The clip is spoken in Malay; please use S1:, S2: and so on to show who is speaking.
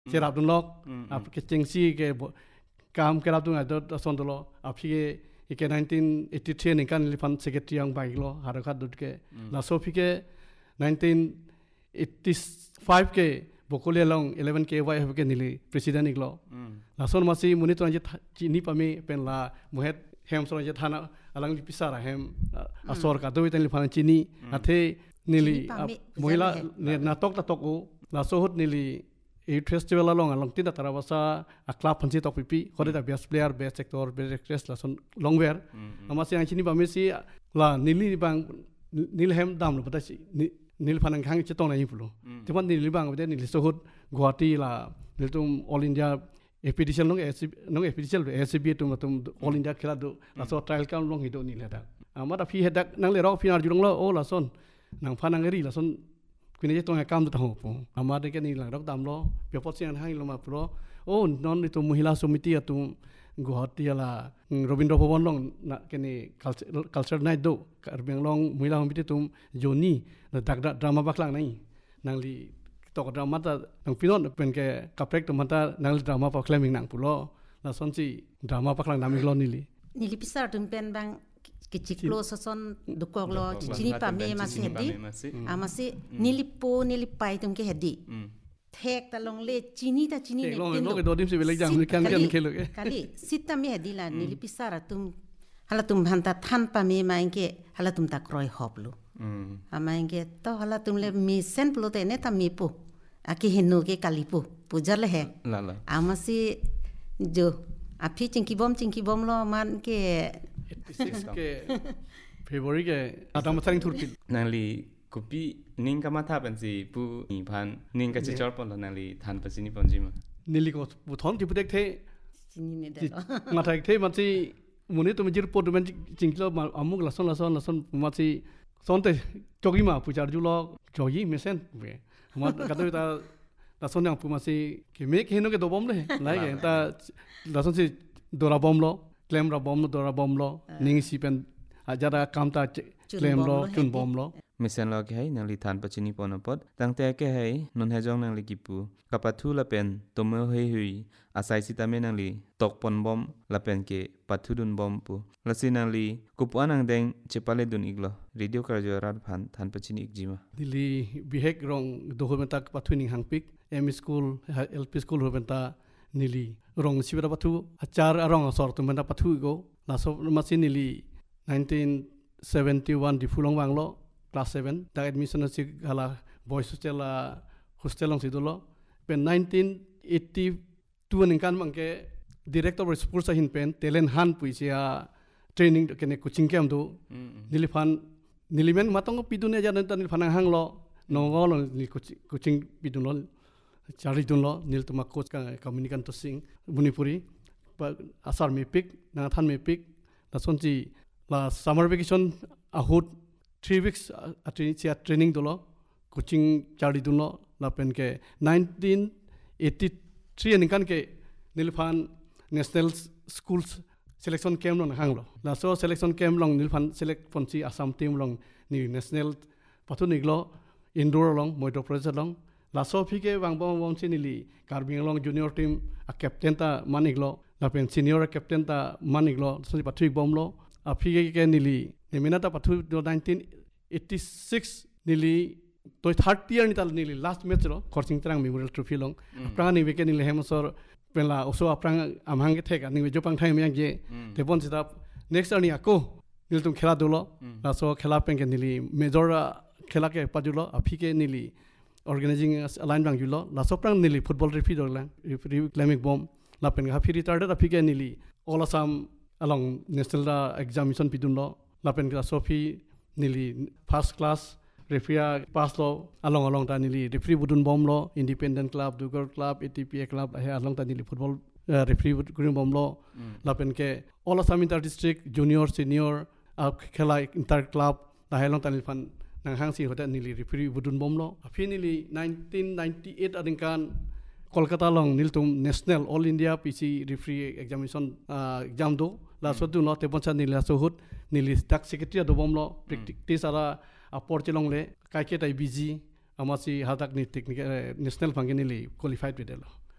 S1: serap dun lok ap ke chengsi ke kam ke rap dun ado son dolo ap ke 1983 ni kan lifan secretary yang baik lo harakat dut ke la so ke 1985 ke bokole long 11 ke wai ke nili president iglo la son masi muni to ni pami pen la muhet hem so je thana alang li pisara hem asor ka do ten lifan chini athe nili mohila na tok ta tok la so hot nili এই festival along tinda tarawasa a club panchi tok pipi khore da best player best actor best actress la son longwear amasi ang chini pamesi la nili bang nilhem dam lo patasi nil phanang khang che tong na yipulo tiban nili bang bede nili sohut guwahati la niltum all india expedition long expedition SCB tum all india khela do la so trial kam long hido ni leda amada phi hedak nang le ro phi ar jurong lo o la son nang phanang ri la son kini je tong kam to po amade ke ni lang dok dam lo pe posian hang lo ma pro o non itu muhila sumiti atu guwahati la Robindra Bhavan long na kini culture night do karbeng long muhila sumiti tum joni na drama baklang nai nang li tok drama ta nang pinon pen ke kaprek to mata nang li drama pa claiming nang pulo la sonsi drama baklang namik lo nili
S2: pisar tum pen bang kiciklo soson dukoglo chini pame masi hedi amasi nilipai tum ke hedi thek ta long le chini ne
S1: long do dim se belek jang kan khelo ke
S2: kali sita me hedi la nilipisara tum hala tum bhanta than pame mainke hala tum ta kroi hoplu amainge to hala tum le mi sen plo te ne ta mi pu aki henu ke kalipu pujar le he
S3: la
S2: amasi jo api cingki bom lo man ke
S1: ke February ke adam saring turpin
S3: nangli kopi ning kama tha pensi pu ni phan ning ka chi chor pon nangli than pasini ponji ma
S1: nili ko bu thon ti putek the
S2: sini ne de
S1: ma thai the ma chi muni to mijir pot men chinglo amuk lason ma chi son te chogi ma pujar ju lo chogi mesen we ma ka to ta la son yang pu ma si ke me ke no ke do bom le lai ke ta la son si dora bom lo claim ra bom dora bom lo ning si pen ajara kam ta claim lo chun bom lo
S3: misen lo ke hai nangli than pachini ponopot tangte ke hai non hejong nangli kipu kapathu la pen tomo hei hui asai sitame nangli tok pon bom la pen ke pathudun bom pu lasi nangli kupuan ang deng chepale dun iglo radio karjo rat phan than pachini ikjima
S1: dili bihek rong dokumenta pathuning hangpik M school LP school hobenta nili rong sibera pathu achar arong asor tumenda pathu go laso masi nili 1971 di fulong wanglo class 7 da admission si hala boys hostel long sidolo pen 1982 ning kan mangke director of school sa hin pen talent han puisia training kene coaching camp do nilifan nilimen matong pidune ja nan tan fanang hang lo nongol ni coaching pidun lo chari dun lo nil tuma coach ka communication to sing bunipuri asar me pick na than me pick la sonji la summer vacation ahut 3 weeks training dolo coaching chari dun lo la pen ke 1983 ning kan ke nilfan national schools selection camp long hang lo la so selection camp long nilfan select ponchi assam team long ni national pathu niglo indoor long moito project long la so phike wang bom sinili karbing long junior team a captain ta maniglo la pen senior captain ta maniglo so pathu bom lo a phike ke nili neminata pathu 1986 nili to 30 year ni tal nili last match lo coaching trang memorial trophy long prang ni weekend nili hemsor penla oso aprang amhang ke theka ni jopang thai myang je te bon sita next year ni ako nil tum khela dolo la so khela pen ke nili major khela ke pajulo a phike nili organizing align bang julo la so prang nili football referee dorlang referee claiming bomb la pen ha phiri tarde a phike nili all assam along national examination pidun lo la pen ka sofi nili first class referee pass lo along ta nili referee budun bom lo independent club dugar club ATPA club ha along ta nili football referee budun bom lo la pen ke all assam inter district junior senior khela inter club ta helong ta nili fan nang hang si hotel nili referee budun bom lo afi nili 1998 adingkan Kolkata long niltum national all India PC referee examination exam do la so du no te poncha nili so hut nili tak secretary do bom lo practice ara apor chilong le kai ke tai busy amasi hatak ni technical national phangeni li qualified pedelo